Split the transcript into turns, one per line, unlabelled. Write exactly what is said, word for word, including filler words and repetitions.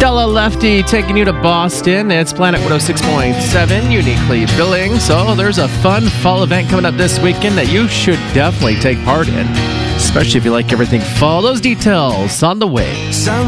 Stella Lefty taking you to Boston. It's Planet one oh six point seven, uniquely billing. So there's a fun fall event coming up this weekend that you should definitely take part in, especially if you like everything fall. Those details on the way.